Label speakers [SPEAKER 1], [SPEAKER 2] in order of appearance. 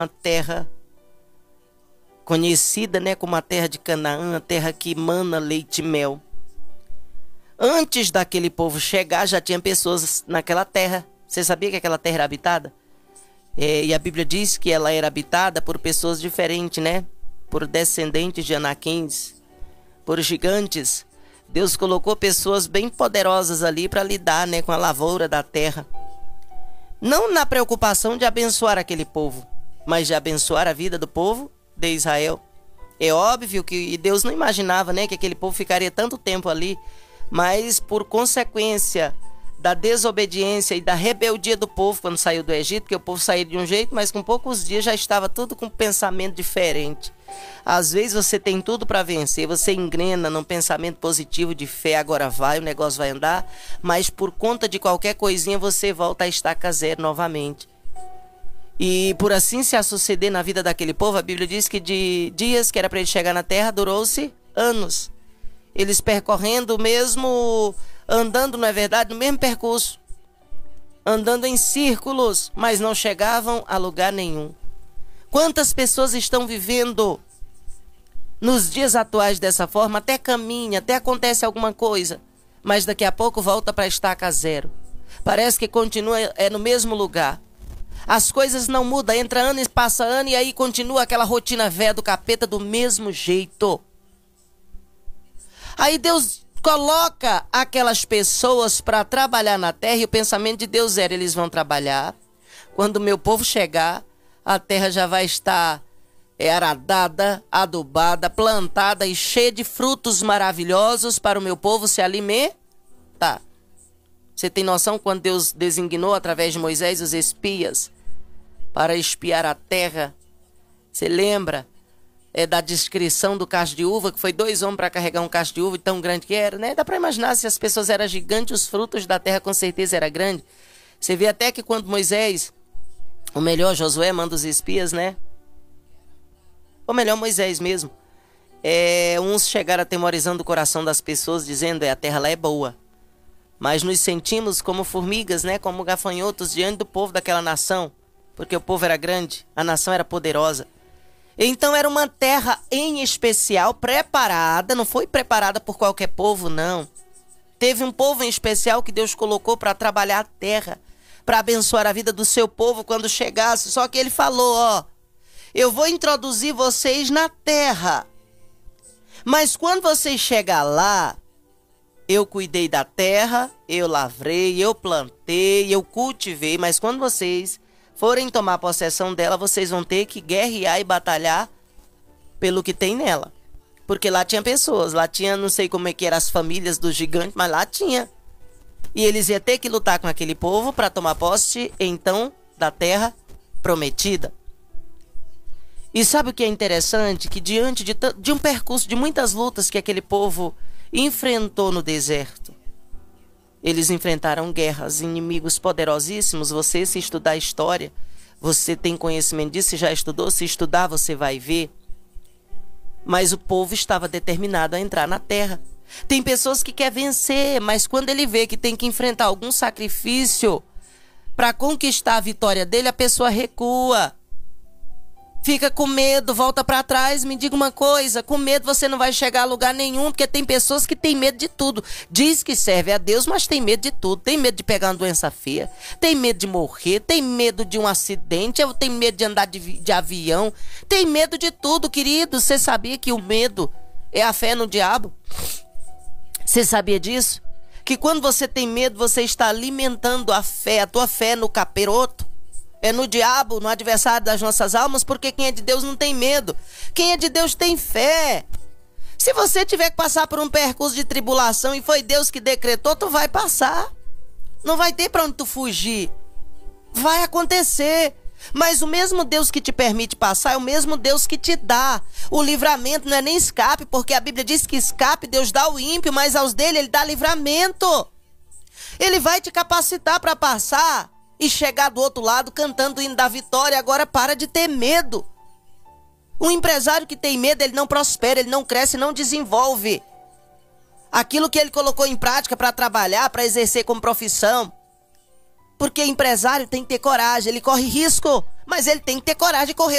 [SPEAKER 1] uma terra conhecida, né, como a terra de Canaã, a terra que mana leite e mel. Antes daquele povo chegar, já tinha pessoas naquela terra. Você sabia que aquela terra era habitada? E a Bíblia diz que ela era habitada por pessoas diferentes, né? Por descendentes de anaquins, por gigantes. Deus colocou pessoas bem poderosas ali para lidar, né, com a lavoura da terra. Não na preocupação de abençoar aquele povo, mas de abençoar a vida do povo de Israel. É óbvio que Deus não imaginava, né, que aquele povo ficaria tanto tempo ali, mas por consequência da desobediência e da rebeldia do povo quando saiu do Egito, que o povo saiu de um jeito, mas com poucos dias já estava tudo com um pensamento diferente. Às vezes você tem tudo para vencer, você engrena num pensamento positivo de fé, agora vai, o negócio vai andar, mas por conta de qualquer coisinha você volta a estaca zero novamente. E por assim se suceder na vida daquele povo, a Bíblia diz que de dias que era para ele chegar na terra, durou-se anos. Eles percorrendo o mesmo, andando, não é verdade, no mesmo percurso, andando em círculos, mas não chegavam a lugar nenhum. Quantas pessoas estão vivendo nos dias atuais dessa forma? Até caminha, até acontece alguma coisa, mas daqui a pouco volta para a estaca zero. Parece que continua no mesmo lugar. As coisas não mudam, entra ano e passa ano e aí continua aquela rotina velha do capeta do mesmo jeito. Aí Deus coloca aquelas pessoas para trabalhar na terra e o pensamento de Deus era: eles vão trabalhar. Quando o meu povo chegar, a terra já vai estar aradada, adubada, plantada e cheia de frutos maravilhosos para o meu povo se alimentar. Você tem noção quando Deus designou através de Moisés os espias para espiar a terra? Você lembra? Da descrição do cacho de uva, que foi 2 homens para carregar um cacho de uva, tão grande que era, né? Dá para imaginar, se as pessoas eram gigantes, os frutos da terra com certeza eram grandes. Você vê até que quando Moisés, ou melhor, Josué manda os espias, né? Ou melhor, Moisés mesmo. Uns chegaram atemorizando o coração das pessoas, dizendo: a terra lá é boa. Mas nos sentimos como formigas, né? Como gafanhotos diante do povo daquela nação, porque o povo era grande, a nação era poderosa. Então era uma terra em especial preparada, não foi preparada por qualquer povo, não. Teve um povo em especial que Deus colocou para trabalhar a terra, para abençoar a vida do seu povo quando chegasse. Só que ele falou: eu vou introduzir vocês na terra, mas quando vocês chegar lá, eu cuidei da terra, eu lavrei, eu plantei, eu cultivei, mas quando vocês forem tomar possessão dela, vocês vão ter que guerrear e batalhar pelo que tem nela. Porque lá tinha pessoas, lá tinha, não sei como é que eram as famílias dos gigantes, mas lá tinha. E eles iam ter que lutar com aquele povo para tomar posse, então, da terra prometida. E sabe o que é interessante? Que diante de um percurso de muitas lutas que aquele povo enfrentou no deserto, eles enfrentaram guerras, inimigos poderosíssimos. Você, se estudar história, você tem conhecimento disso, se já estudou, se estudar você vai ver. Mas o povo estava determinado a entrar na terra. Tem pessoas que querem vencer, mas quando ele vê que tem que enfrentar algum sacrifício para conquistar a vitória dele, a pessoa recua. Fica com medo, volta para trás. Me diga uma coisa: com medo você não vai chegar a lugar nenhum, porque tem pessoas que têm medo de tudo. Diz que serve a Deus, mas tem medo de tudo. Tem medo de pegar uma doença feia, tem medo de morrer, tem medo de um acidente, tem medo de andar de avião, tem medo de tudo, querido. Você sabia que o medo é a fé no diabo? Você sabia disso? Que quando você tem medo, você está alimentando a tua fé no capiroto. É no diabo, no adversário das nossas almas, porque quem é de Deus não tem medo. Quem é de Deus tem fé. Se você tiver que passar por um percurso de tribulação e foi Deus que decretou, tu vai passar. Não vai ter para onde tu fugir. Vai acontecer. Mas o mesmo Deus que te permite passar é o mesmo Deus que te dá. O livramento não é nem escape, porque a Bíblia diz que escape Deus dá ao ímpio, mas aos dele ele dá livramento. Ele vai te capacitar para passar e chegar do outro lado cantando o hino da vitória. Agora para de ter medo. Um empresário que tem medo, ele não prospera, ele não cresce, não desenvolve aquilo que ele colocou em prática para trabalhar, para exercer como profissão. Porque empresário tem que ter coragem, ele corre risco, mas ele tem que ter coragem de correr